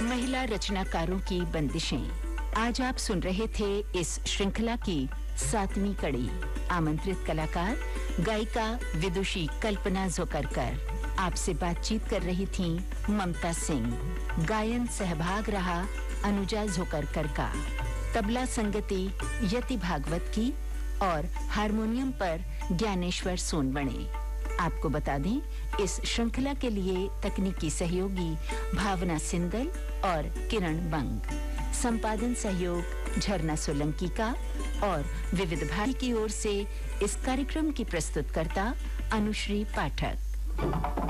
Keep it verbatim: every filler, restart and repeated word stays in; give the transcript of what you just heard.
महिला रचनाकारों की बंदिशें। आज आप सुन रहे थे इस श्रृंखला की सातवीं कड़ी। आमंत्रित कलाकार गायिका विदुषी कल्पना जोकरकर। आपसे बातचीत कर रही थीं ममता सिंह। गायन सहभाग रहा अनुजा जोकरकर का। तबला संगति यति भागवत की और हारमोनियम पर ज्ञानेश्वर सोनवणे। आपको बता दें, इस श्रृंखला के लिए तकनीकी सहयोगी भावना सिंदल और किरण बंग। संपादन सहयोग झरना सोलंकी का और विविध भाई की ओर से इस कार्यक्रम की प्रस्तुतकर्ता अनुश्री पाठक।